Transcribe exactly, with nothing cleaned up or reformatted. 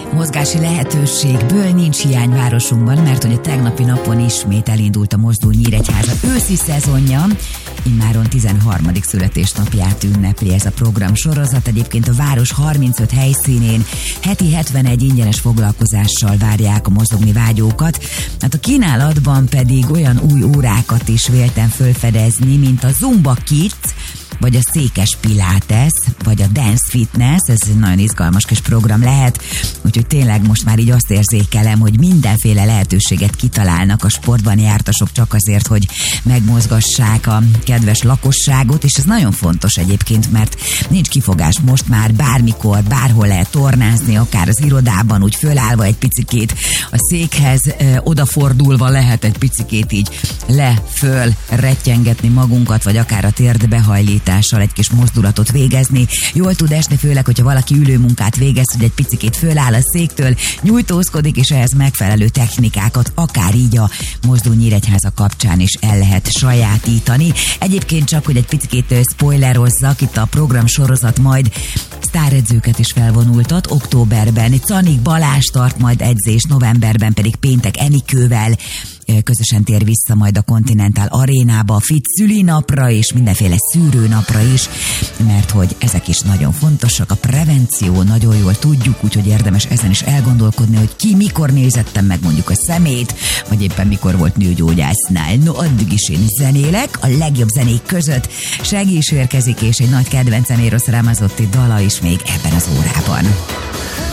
Mozgási lehetőségből nincs hiány városunkban, mert hogy a tegnapi napon ismét elindult a Mozdul Nyíregyháza őszi szezonja. Immáron tizenharmadik születésnapját ünnepli ez a program sorozat. Egyébként a város harmincöt helyszínén heti hetvenegy ingyenes foglalkozással várják a mozogni vágyókat. Hát a kínálatban pedig olyan új órákat is véltem fölfedezni, mint a Zumba Kids, vagy a székes pilates, vagy a dance fitness. Ez egy nagyon izgalmas kis program lehet, úgyhogy tényleg most már így azt érzékelem, hogy mindenféle lehetőséget kitalálnak a sportban jártasok csak azért, hogy megmozgassák a kedves lakosságot, és ez nagyon fontos egyébként, mert nincs kifogás, most már bármikor, bárhol lehet tornázni, akár az irodában, úgy fölállva egy picikét a székhez, ö, odafordulva lehet egy picikét így le-föl rettyengetni magunkat, vagy akár a térdbehajlít egy kis mozdulatot végezni. Jól tud esni, főleg, hogyha valaki ülőmunkát végez, hogy egy picikét föláll a széktől, nyújtózkodik, és ehhez megfelelő technikákat akár így a Mozdul Nyíregyháza kapcsán is el lehet sajátítani. Egyébként csak, hogy egy picikét spoilerozzak, itt a program sorozat majd sztáredzőket is felvonultat. Októberben Canik Balázs tart majd edzés, novemberben pedig péntek Enikővel közösen tér vissza majd a Continental Arénába, a Fit szülinapra és mindenféle szűrőnapra is, mert hogy ezek is nagyon fontosak, a prevenció nagyon jól tudjuk, úgyhogy érdemes ezen is elgondolkodni, hogy ki mikor nézettem meg mondjuk a szemét, vagy éppen mikor volt nőgyógyásznál. No, addig is én zenélek, a legjobb zenék között Shaggy is érkezik, és egy nagy kedvencem, Eros Ramazzotti dala is még ebben az órában.